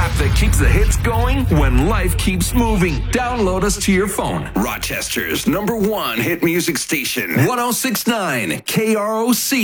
app that keeps the hits going when life keeps moving. Download us to your phone. Rochester's #1 hit music station. 1069 KROC.